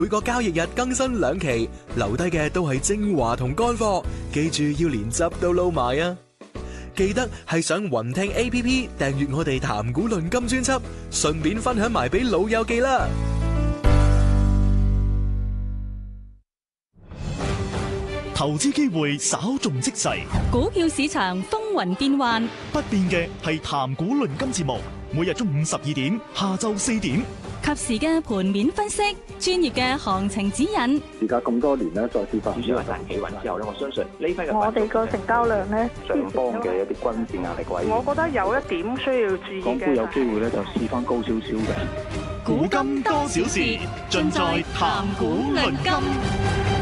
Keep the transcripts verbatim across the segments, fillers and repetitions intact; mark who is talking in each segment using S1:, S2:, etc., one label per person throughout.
S1: 每個交易日更新兩期，留低嘅都係精華同乾貨，記住要連汁都撈埋啊！記得係上雲聽 A P P 訂閱我哋談股論金專輯，順便分享埋俾老友記啦！
S2: 投資機會稍縱即逝，
S3: 股票市場風雲變幻，
S2: 不變嘅係談股論金節目，每日中午十二點，下晝四點，
S3: 及時嘅盤面分析，專業嘅行情指引。
S4: 而家咁多年咧，再次發展
S5: 主要係大企穩之後咧，我相信呢批嘅
S6: 我哋個成交量咧，
S4: 上方嘅一啲均線壓力位，
S6: 我覺得有一點需要注意嘅。
S4: 港股有機會咧，就試翻高少少嘅。
S2: 股金多少事，盡在談股論金。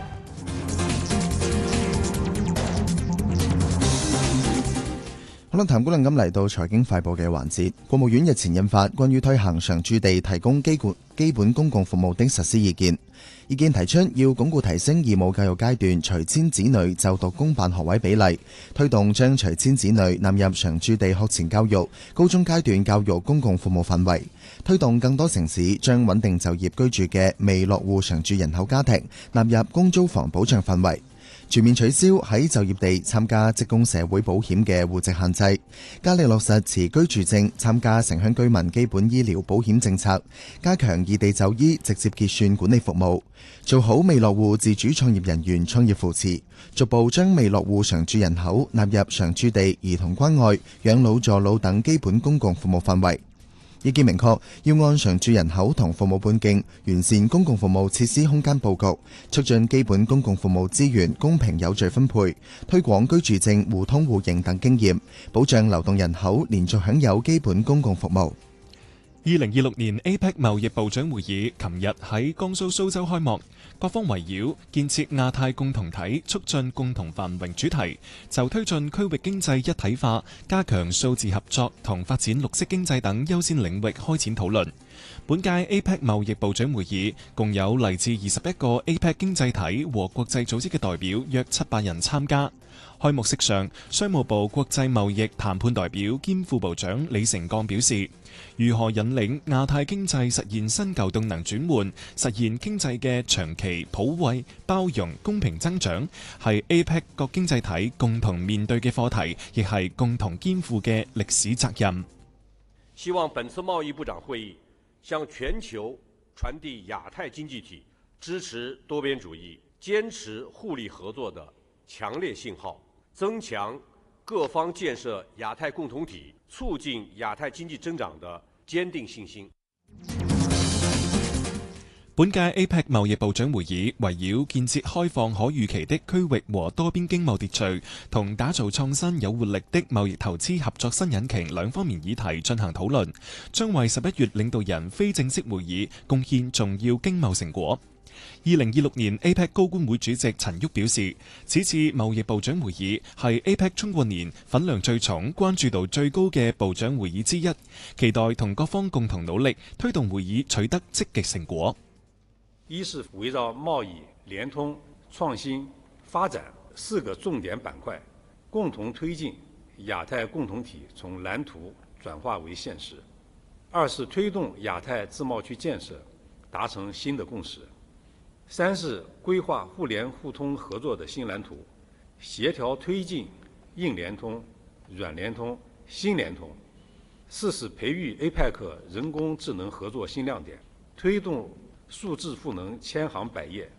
S7: 好啦，談股論金嚟到財經快報嘅環節。國務院日前印發關於推行常住地提供基本基本公共服務的實施意見，意見提出要鞏固提升義務教育階段隨遷子女就讀公辦學位比例，推動將隨遷子女納入常住地學前教育、高中階段教育公共服務範圍，推動更多城市將穩定就業居住嘅未落戶常住人口家庭納入公租房保障範圍。全面取消喺就業地參加職工社會保險嘅戶籍限制，加力落實持居住證參加城鄉居民基本醫療保險政策，加強異地就醫直接結算管理服務，做好未落戶自主創業人員創業扶持，逐步將未落戶常住人口納入常住地兒童關愛、養老助老等基本公共服務範圍。意見明確，要按常住人口同服務半徑，完善公共服務設施空間佈局，促進基本公共服務資源公平有序分配，推廣居住證互通互認等經驗，保障流動人口連續享有基本公共服務。
S8: 二零二六年 A P E C 貿易部長會議琴日喺江蘇蘇州開幕，各方圍繞建設亞太共同體、促進共同繁榮主題，就推進區域經濟一體化、加強數字合作同發展綠色經濟等優先領域開展討論。本屆 A P E C 貿易部長會議共有嚟自二十一個 A P E C 經濟體和國際組織嘅代表約七百人參加。開幕式上，商務部國際貿易談判代表兼副部長李成鋼表示，如何引領亞太經濟實現新舊動能轉換，實現經濟嘅長期普惠、包容、公平增長，係 A P E C 各經濟體共同面對嘅課題，亦係共同肩負嘅歷史責任。
S9: 希望本次貿易部長會議向全球傳遞亞太經濟體支持多邊主義、堅持互利合作的強烈信號，增強各方建設亞太共同體、促進亞太經濟增長的堅定信心。
S8: 本屆 A P E C 貿易部長會議圍繞建設開放可預期的區域和多邊經貿秩序同打造創新有活力的貿易投資合作新引擎兩方面議題進行討論，將為十一月領導人非正式會議貢獻重要經貿成果。二零二六年 A P E C 高官會主席陳旭表示，此次貿易部長會議係 A P E C 中過年份量最重、關注度最高嘅部長會議之一，期待同各方共同努力，推動會議取得積極成果。
S10: 一是圍繞貿易、聯通、創新、發展四個重點板塊，共同推進亞太共同體從藍圖轉化為現實；二是推動亞太自貿區建設達成新的共識；三是規劃互聯互通合作的新藍圖，協調推進硬聯通、軟聯通、新聯通；四是培育 A P E C 人工智能合作新亮點，推動數字賦能千行百業。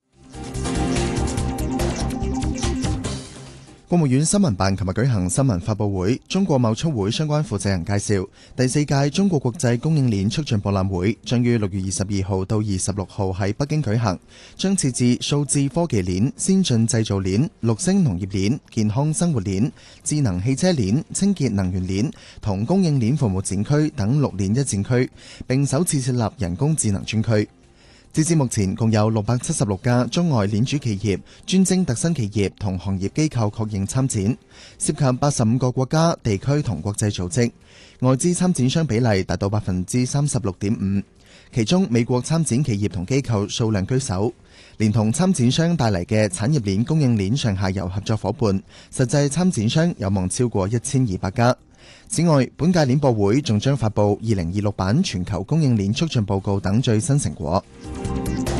S7: 國務院新聞辦琴日舉行新聞發佈會，中國貿促會相關負責人介紹，第四屆中國國際供應鏈促進博覽會將於六月二十二號到二十六號喺北京舉行，將設置數字科技鏈、先進製造鏈、綠色農業鏈、健康生活鏈、智能汽車鏈、清潔能源鏈同供應鏈服務展區等六鏈一展區，並首次設立人工智能專區。截至目前，共有六百七十六家中外鏈主企業、專精特新企業同行業機構確認參展，涉及八十五個國家、地區同國際組織，外資參展商比例達到百分之三十六點五，其中美國參展企業同機構數量居首，連同參展商帶嚟嘅產業鏈供應鏈上下游合作伙伴，實際參展商有望超過一千二百家。此外，本屆鏈博會仲將發布二零二六版全球供應鏈促進報告等最新成果。